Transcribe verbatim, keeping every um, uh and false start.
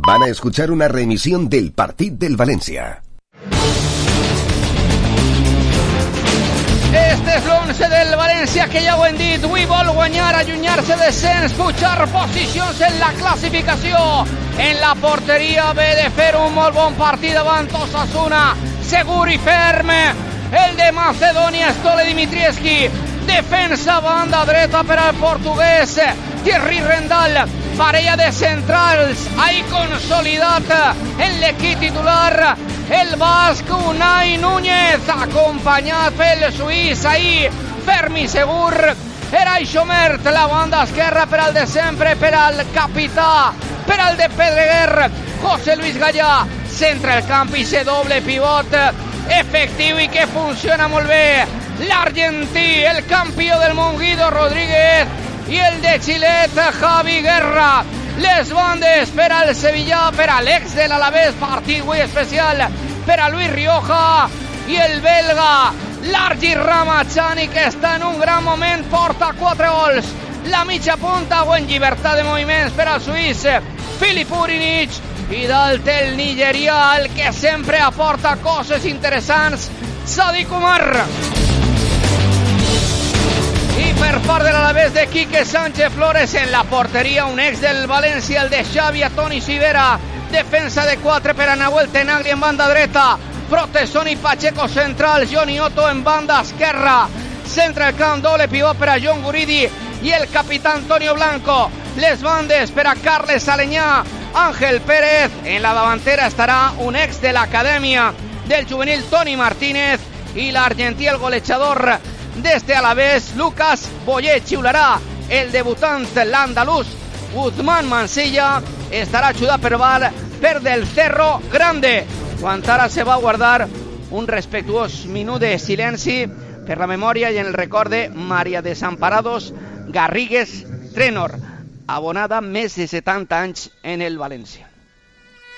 Van a escuchar una reemisión del partit del València. Este és l'onze del València, que ja ho hem dit, avui vol guanyar, allunyar-se de descens, pujar posicions en la classificació. En la porteria ve de fer un molt bon partit davant Osasuna, segur i ferm. El de Macedònia, Stole Dimitrievski, defensa banda dreta per al portuguès Thierry Rendal, parella de centrals, ahí consolidat en l'equip titular el basc Unai Núñez, acompanyat pel suís ahí ferm i segur. Era Ixomert, la banda esquerra per al de sempre, per al capità, per al de Pedreguer, José Luis Gallà, centra el camp i se doble pivot efectiu i que funciona molt bé. L'argentí, el campió del món Guido Rodríguez i el de Xilet Javi Guerra. Les bandes per al Sevilla, per a l'ex de l'Alavés, partit avui especial per a Luis Rioja, i el belga Largi Ramachani, que està en un gran moment, porta quatre gols. La mitja punta o en llibertat de moviments per al suís Filip Urinic, i dalt el nigerià, el que sempre aporta coses interessants, Sadiq Umar. I per part de l'Alavés de Quique Sánchez Flores en la porteria, un ex del València, el de Xavi Toni Sivera, defensa de quatre per a Nahuel Tenagli en banda dreta, Protesson i Pacheco centrals, Johnny Otto en banda esquerra, centra el camp, doble pivot per a John Guridi i el capità Antonio Blanco. Les bandes per a Carles Aleñà, Ángel Pérez, en la davantera estarà un ex de l'acadèmia del juvenil Toni Martínez i l'argentí, el golejador desde Alavés, Lucas Boyer. Xiularà el debutant, l'andalús Guzmán Mansilla, estarà ajudat per Val per del Cerro Grande. Quan ara se va guardar un respectuós minut de silenci per la memòria i en el record de Maria Desamparados Garrigues Trenor, abonada més de setanta anys en el València.